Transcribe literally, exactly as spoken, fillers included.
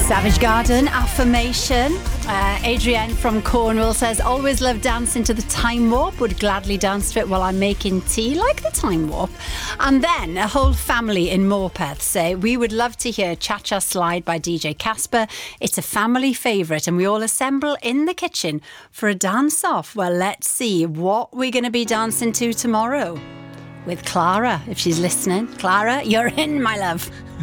Savage Garden, Affirmation. Uh, Adrienne from Cornwall says, always love dancing to the Time Warp. Would gladly dance to it while I'm making tea, like the Time Warp. And then a whole family in Morpeth say, we would love to hear Cha Cha Slide by D J Casper. It's a family favourite and we all assemble in the kitchen for a dance-off. Well, let's see what we're going to be dancing to tomorrow with Clara, if she's listening. Clara, you're in, my love.